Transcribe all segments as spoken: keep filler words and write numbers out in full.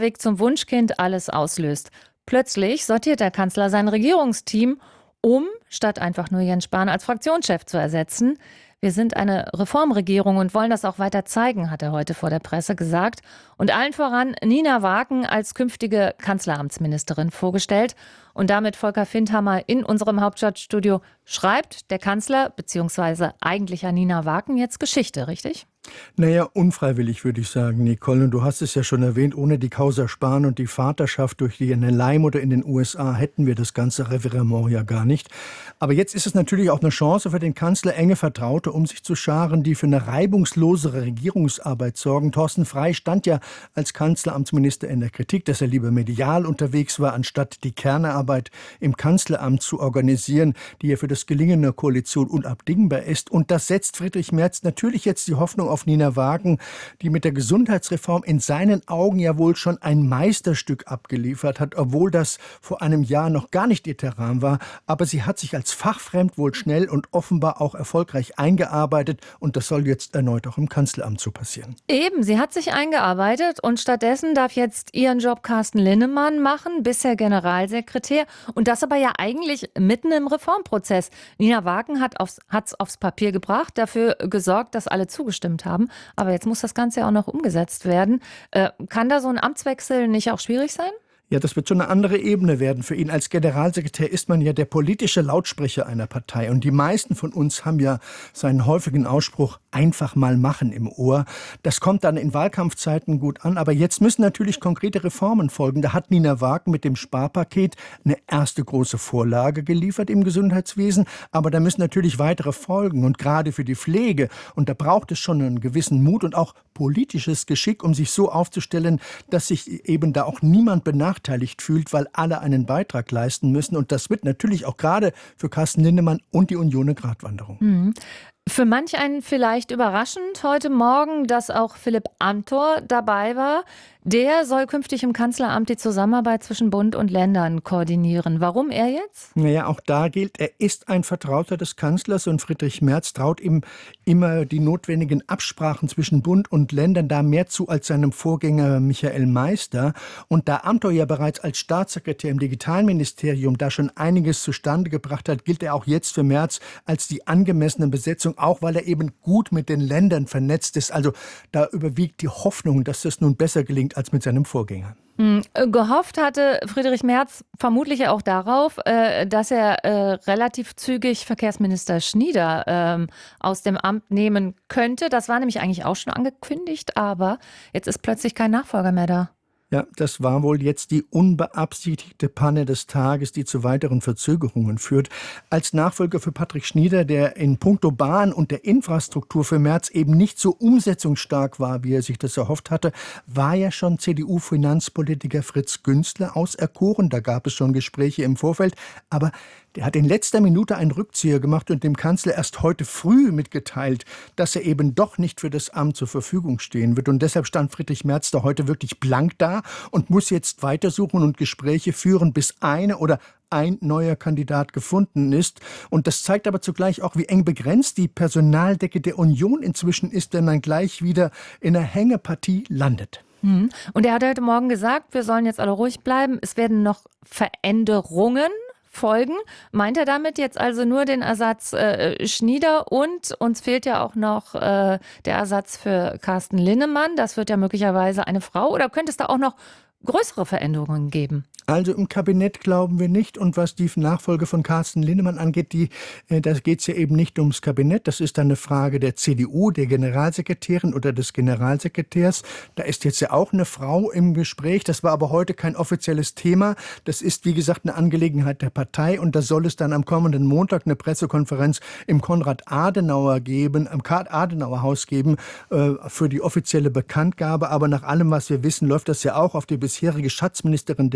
Weg zum Wunschkind alles auslöst. Plötzlich sortiert der Kanzler sein Regierungsteam um, statt einfach nur Jens Spahn als Fraktionschef zu ersetzen. Wir sind eine Reformregierung und wollen das auch weiter zeigen, hat er heute vor der Presse gesagt. Und allen voran Nina Wagen als künftige Kanzleramtsministerin vorgestellt. Und damit Volker Findhammer in unserem Hauptstadtstudio. Schreibt der Kanzler bzw. eigentlich Nina Wagen jetzt Geschichte, richtig? Naja, unfreiwillig würde ich sagen, Nicole. Und du hast es ja schon erwähnt, ohne die Causa Spahn und die Vaterschaft durch die Leihmutter in den U S A hätten wir das ganze Revirement ja gar nicht. Aber jetzt ist es natürlich auch eine Chance für den Kanzler, enge Vertraute um sich zu scharen, die für eine reibungslosere Regierungsarbeit sorgen. Thorsten Frey stand ja als Kanzleramtsminister in der Kritik, dass er lieber medial unterwegs war, anstatt die Kernarbeit im Kanzleramt zu organisieren, die ja für das Gelingen der Koalition unabdingbar ist. Und das setzt Friedrich Merz natürlich jetzt die Hoffnung auf Nina Wagen, die mit der Gesundheitsreform in seinen Augen ja wohl schon ein Meisterstück abgeliefert hat, obwohl das vor einem Jahr noch gar nicht ihr Terrain war. Aber sie hat sich als fachfremd wohl schnell und offenbar auch erfolgreich eingearbeitet und das soll jetzt erneut auch im Kanzleramt so passieren. Eben, sie hat sich eingearbeitet und stattdessen darf jetzt ihren Job Carsten Linnemann machen, bisher Generalsekretär, und das aber ja eigentlich mitten im Reformprozess. Nina Wagen hat aufs, hat's aufs Papier gebracht, dafür gesorgt, dass alle zugestimmt haben. Aber jetzt muss das Ganze ja auch noch umgesetzt werden. Äh, kann da so ein Amtswechsel nicht auch schwierig sein? Ja, das wird schon eine andere Ebene werden für ihn. Als Generalsekretär ist man ja der politische Lautsprecher einer Partei. Und die meisten von uns haben ja seinen häufigen Ausspruch einfach mal machen im Ohr. Das kommt dann in Wahlkampfzeiten gut an. Aber jetzt müssen natürlich konkrete Reformen folgen. Da hat Nina Wagen mit dem Sparpaket eine erste große Vorlage geliefert im Gesundheitswesen. Aber da müssen natürlich weitere folgen. Und gerade für die Pflege. Und da braucht es schon einen gewissen Mut und auch politisches Geschick, um sich so aufzustellen, dass sich eben da auch niemand benachteiligt fühlt, weil alle einen Beitrag leisten müssen. Und das wird natürlich auch gerade für Carsten Linnemann und die Union eine Gratwanderung. Mhm. Für manch einen vielleicht überraschend heute Morgen, dass auch Philipp Amthor dabei war. Der soll künftig im Kanzleramt die Zusammenarbeit zwischen Bund und Ländern koordinieren. Warum er jetzt? Naja, auch da gilt, er ist ein Vertrauter des Kanzlers und Friedrich Merz traut ihm immer die notwendigen Absprachen zwischen Bund und Ländern da mehr zu als seinem Vorgänger Michael Meister. Und da Amthor ja bereits als Staatssekretär im Digitalministerium da schon einiges zustande gebracht hat, gilt er auch jetzt für Merz als die angemessene Besetzung, auch weil er eben gut mit den Ländern vernetzt ist. Also da überwiegt die Hoffnung, dass das nun besser gelingt als mit seinem Vorgänger. Hm, gehofft hatte Friedrich Merz vermutlich auch darauf, äh, dass er äh, relativ zügig Verkehrsminister Schnieder ähm, aus dem Amt nehmen könnte. Das war nämlich eigentlich auch schon angekündigt, aber jetzt ist plötzlich kein Nachfolger mehr da. Ja, das war wohl jetzt die unbeabsichtigte Panne des Tages, die zu weiteren Verzögerungen führt. Als Nachfolger für Patrick Schnieder, der in puncto Bahn und der Infrastruktur für Merz eben nicht so umsetzungsstark war, wie er sich das erhofft hatte, war ja schon C D U-Finanzpolitiker Fritz Günzler auserkoren. Da gab es schon Gespräche im Vorfeld, aber der hat in letzter Minute einen Rückzieher gemacht und dem Kanzler erst heute früh mitgeteilt, dass er eben doch nicht für das Amt zur Verfügung stehen wird. Und deshalb stand Friedrich Merz da heute wirklich blank da und muss jetzt weitersuchen und Gespräche führen, bis eine oder ein neuer Kandidat gefunden ist. Und das zeigt aber zugleich auch, wie eng begrenzt die Personaldecke der Union inzwischen ist, wenn man gleich wieder in einer Hängepartie landet. Hm. Und er hat heute Morgen gesagt, wir sollen jetzt alle ruhig bleiben. Es werden noch Veränderungen folgen. Meint er damit jetzt also nur den Ersatz äh, Schnieder und uns fehlt ja auch noch äh, der Ersatz für Carsten Linnemann. Das wird ja möglicherweise eine Frau. Oder könnte es da auch noch größere Veränderungen geben? Also im Kabinett glauben wir nicht. Und was die Nachfolge von Carsten Linnemann angeht, die, äh, da geht es ja eben nicht ums Kabinett. Das ist dann eine Frage der C D U, der Generalsekretärin oder des Generalsekretärs. Da ist jetzt ja auch eine Frau im Gespräch. Das war aber heute kein offizielles Thema. Das ist, wie gesagt, eine Angelegenheit der Partei. Und da soll es dann am kommenden Montag eine Pressekonferenz im Konrad-Adenauer geben, im Konrad-Adenauer-Haus geben, äh, für die offizielle Bekanntgabe. Aber nach allem, was wir wissen, läuft das ja auch auf die bisherige Schatzministerin der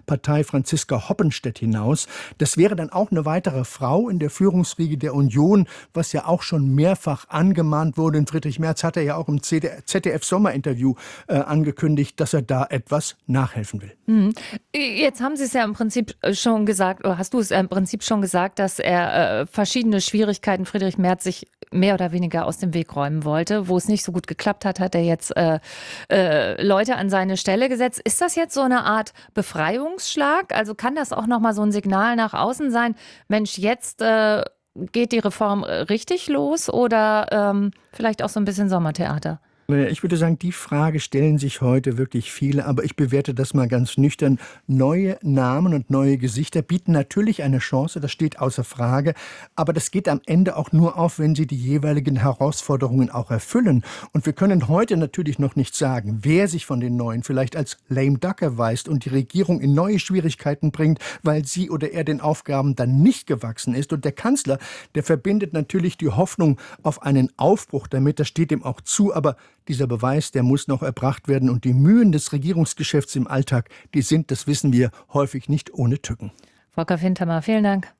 Partei Franziska Hoppenstedt hinaus. Das wäre dann auch eine weitere Frau in der Führungsriege der Union, was ja auch schon mehrfach angemahnt wurde. Und Friedrich Merz hat ja auch im Z D F-Sommerinterview äh, angekündigt, dass er da etwas nachhelfen will. Hm. Jetzt haben Sie es ja im Prinzip schon gesagt, oder hast du es im Prinzip schon gesagt, dass er äh, verschiedene Schwierigkeiten Friedrich Merz sich mehr oder weniger aus dem Weg räumen wollte. Wo es nicht so gut geklappt hat, hat er jetzt äh, äh, Leute an seine Stelle gesetzt. Ist das jetzt so eine Art Befreiungsschlag? Also kann das auch nochmal so ein Signal nach außen sein? Mensch, jetzt äh, geht die Reform richtig los oder ähm, vielleicht auch so ein bisschen Sommertheater? Ich würde sagen, die Frage stellen sich heute wirklich viele, aber ich bewerte das mal ganz nüchtern. Neue Namen und neue Gesichter bieten natürlich eine Chance, das steht außer Frage, aber das geht am Ende auch nur auf, wenn sie die jeweiligen Herausforderungen auch erfüllen. Und wir können heute natürlich noch nicht sagen, wer sich von den Neuen vielleicht als lame duck erweist und die Regierung in neue Schwierigkeiten bringt, weil sie oder er den Aufgaben dann nicht gewachsen ist. Und der Kanzler, der verbindet natürlich die Hoffnung auf einen Aufbruch damit, das steht ihm auch zu, aber dieser Beweis, der muss noch erbracht werden. Und die Mühen des Regierungsgeschäfts im Alltag, die sind, das wissen wir, häufig nicht ohne Tücken. Volker Fintermer, vielen Dank.